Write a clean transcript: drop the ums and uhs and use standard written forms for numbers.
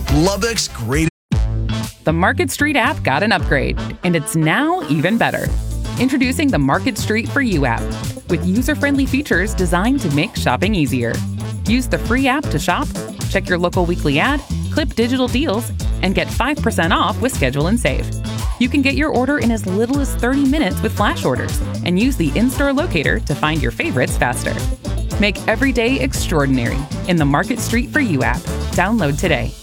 Lubbock's greatest. The Market Street app got an upgrade, and it's now even better. Introducing the Market Street For You app, with user-friendly features designed to make shopping easier. Use the free app to shop, check your local weekly ad, clip digital deals, and get 5% off with Schedule and Save. You can get your order in as little as 30 minutes with flash orders, and use the in-store locator to find your favorites faster. Make every day extraordinary in the Market Street For You app. Download today.